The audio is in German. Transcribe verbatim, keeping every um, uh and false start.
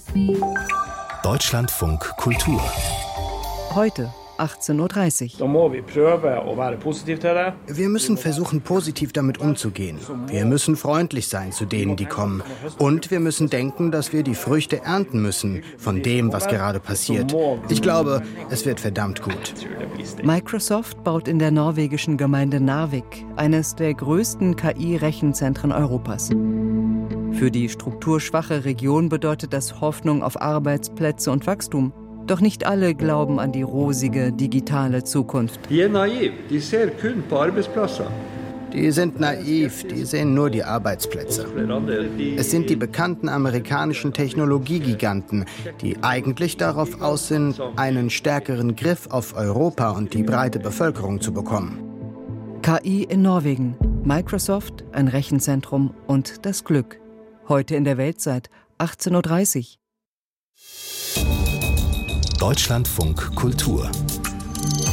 Deutschlandfunk Kultur. Heute achtzehn Uhr dreißig. Wir müssen versuchen, positiv damit umzugehen. Wir müssen freundlich sein zu denen, die kommen. Und wir müssen denken, dass wir die Früchte ernten müssen von dem, was gerade passiert. Ich glaube, es wird verdammt gut. Microsoft baut in der norwegischen Gemeinde Narvik eines der größten K I-Rechenzentren Europas. Für die strukturschwache Region bedeutet das Hoffnung auf Arbeitsplätze und Wachstum. Doch nicht alle glauben an die rosige digitale Zukunft. Die sind naiv, die sehen nur die Arbeitsplätze. Es sind die bekannten amerikanischen Technologiegiganten, die eigentlich darauf aus sind, einen stärkeren Griff auf Europa und die breite Bevölkerung zu bekommen. K I in Norwegen, Microsoft, ein Rechenzentrum und das Glück. Heute in der Weltzeit, achtzehn Uhr dreißig. Deutschlandfunk Kultur.